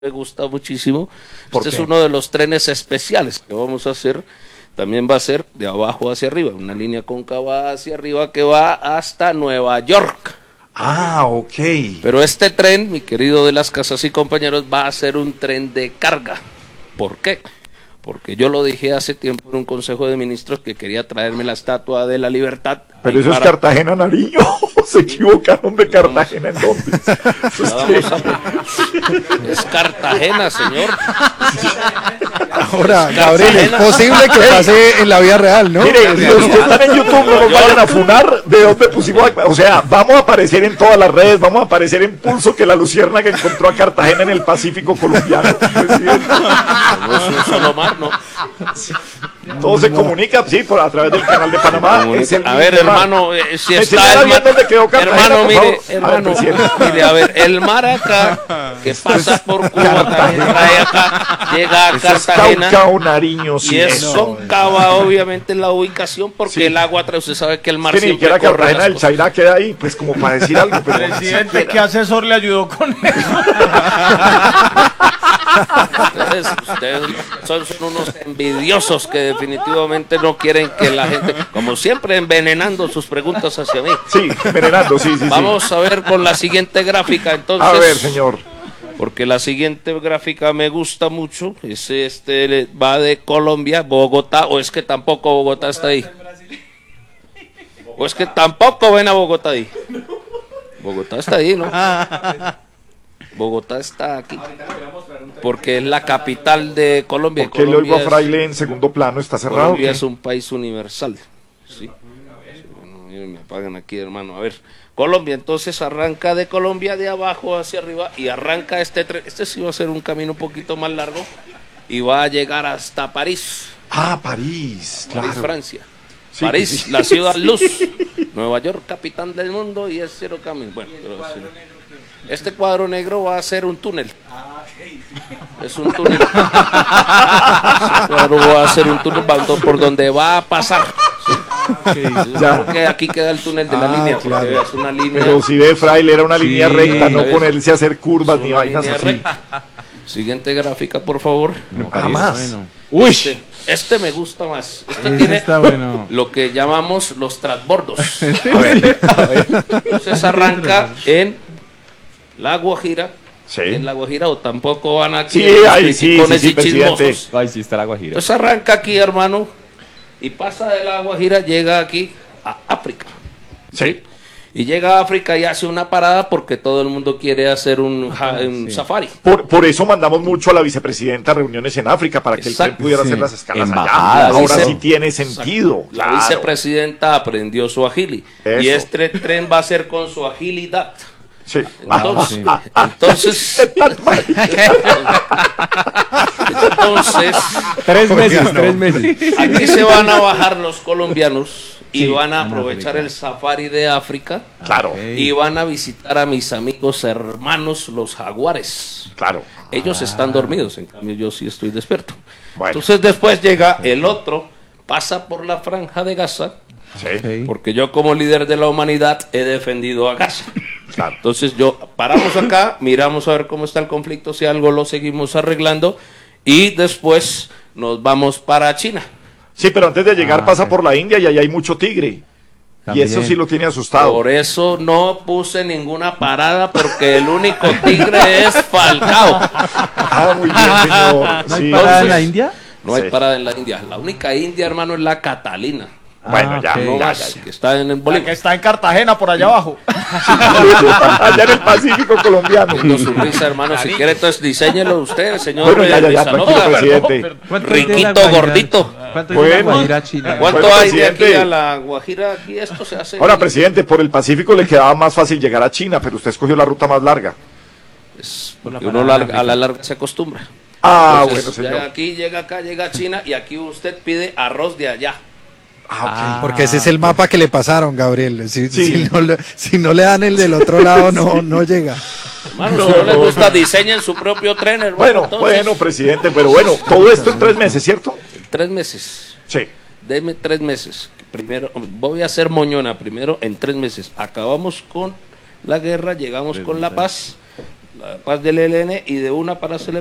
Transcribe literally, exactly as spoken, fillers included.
me gusta muchísimo. Este es uno de los trenes especiales que vamos a hacer. También va a ser de abajo hacia arriba, una línea cóncava hacia arriba que va hasta Nueva York. Ah, ok. Pero este tren, mi querido de las casas y compañeros, va a ser un tren de carga. ¿Por qué? Porque yo lo dije hace tiempo en un consejo de ministros que quería traerme la Estatua de la Libertad. Pero eso es Cartagena, Nariño. Se equivocaron de Cartagena, ¿en dónde? A... Es Cartagena, señor. Ahora, Gabriel, es posible que pase en la vida real, ¿no? Mire, los que están en YouTube no nos vayan a funar de dónde pusimos. O sea, vamos a aparecer en todas las redes, vamos a aparecer en Pulso, que la luciérnaga encontró a Cartagena en el Pacífico colombiano. No es un solo mar, ¿no? Todo se comunica, sí, por, a través del canal de Panamá. Es el a ver, hermano, eh, si está el mar, dónde quedó Cartagena, hermano, mire, favor. hermano, a ver, mire, a ver, el mar acá, que pasa por Cuba, trae acá, llega a Cartagena, es Cauca, Nariño, sí, y es no, Soncaba, obviamente, la ubicación, porque sí. El agua, usted sabe que el mar sí, siempre ni que era corre Cartagena del Chairá queda ahí, pues como para decir algo. Pero presidente, ¿qué asesor le ayudó con eso? Ustedes, ustedes son, son unos envidiosos que definitivamente no quieren que la gente, como siempre, envenenando sus preguntas hacia mí. Sí, envenenando, sí, sí. Vamos sí. a ver con la siguiente gráfica, entonces. A ver, señor. Porque la siguiente gráfica me gusta mucho. Es este va de Colombia, Bogotá, o es que tampoco Bogotá está ahí. O es que tampoco ven a Bogotá ahí. Bogotá está ahí, ¿no? Bogotá está aquí, porque es la capital de Colombia. ¿Por qué le oigo a Fraile en segundo plano? ¿Está cerrado? Colombia es un país universal. ¿Sí? Bueno, miren, me apagan aquí, hermano. A ver, Colombia, entonces arranca de Colombia de abajo hacia arriba y arranca este tren. Este sí va a ser un camino un poquito más largo y va a llegar hasta París. Ah, París, claro. París, Francia. Sí, París, sí. la ciudad luz. Nueva York, capital del mundo, y es cero camino. Bueno, pero sí. Este cuadro negro va a ser un túnel. Es un túnel. Este cuadro va a ser un túnel por donde va a pasar. Sí. Ya. Porque aquí queda el túnel de la Ah, línea. claro. Es una línea. Pero si ve, Fraile, era una Sí, línea recta, no ¿sabes? ponerse a hacer curvas ni Una vainas línea así. recta. Siguiente gráfica, por favor. Nada más. Bueno. Uy, este, este me gusta más. Este Ese tiene está bueno. lo que llamamos los transbordos. A ver, a ver. Entonces arranca en La Guajira. Sí. En La Guajira, o tampoco van aquí. Sí, los ahí sí, criticones sí, sí, y chismosos. presidente. Ay, sí, está la Guajira. Entonces arranca aquí, hermano, y pasa de La Guajira, llega aquí a África. Sí. Y llega a África y hace una parada porque todo el mundo quiere hacer un, ja- un sí. safari. Por, por eso mandamos mucho a la vicepresidenta a reuniones en África, para que el Exacto, tren pudiera sí. hacer las escalas Embajadas, allá. Ahora vice- sí tiene sentido. La claro. vicepresidenta aprendió suajili. Eso. Y este tren va a ser con suajilidad. Sí. Entonces, Ah, ah, entonces, entonces, Tres meses, tres meses. aquí se van a bajar los colombianos y Sí, van a en aprovechar África. el safari de África claro, y van a visitar a mis amigos hermanos los jaguares. claro. Ellos están dormidos, en cambio yo sí estoy despierto. Bueno. Entonces después llega el otro, pasa por la franja de Gaza, Sí, porque yo como líder de la humanidad he defendido a Gaza. claro. Entonces yo paramos acá, miramos a ver cómo está el conflicto, si algo lo seguimos arreglando y después nos vamos para China. Sí, pero antes de llegar Ah, pasa ok. por la India y ahí hay mucho tigre. También. Y eso sí lo tiene asustado. Por eso no puse ninguna parada porque el único tigre es Falcao. Ah, muy bien, señor. ¿No hay Sí. parada en la Entonces- India? No hay Sí. parada en la India. La única India, hermano, es la Catalina. Bueno, Ah, ya, ok. No ya, más, ya, ya. que está en el La que Bolívar. está en Cartagena, por allá abajo. Allá en el Pacífico colombiano. No, su risa, hermano. Si quiere, entonces diseñelo usted, señor. Bueno, ya, ya, ya, Rizanova. tranquilo, presidente. ¿Cuánto hay de la Riquito, Guajira? gordito. ¿Cuánto hay de Bueno. la Guajira a China? ¿Cuánto Bueno, hay de aquí presidente. a la Guajira? Aquí esto se hace. Ahora, presidente, por el Pacífico le quedaba más fácil llegar a China, pero usted escogió la ruta más larga. Es porque uno larga- a la larga se acostumbra. Ah, Entonces, bueno, señor. llega aquí, llega acá, llega a China y aquí usted pide arroz de allá. Ah, ok. Porque ese es el mapa que le pasaron, Gabriel. Si, Sí. si no, le, si no le dan el del otro lado, no, no llega. Hermano, No, si no les no, gusta, diseñen su propio tren, hermano. Bueno, Entonces, bueno, presidente, pero bueno, todo esto en tres meses, ¿cierto? Tres meses. Sí. Deme tres meses. Primero, voy a hacer moñona primero en tres meses. Acabamos con la guerra, llegamos con la paz. La paz del E L N y de una para celebrar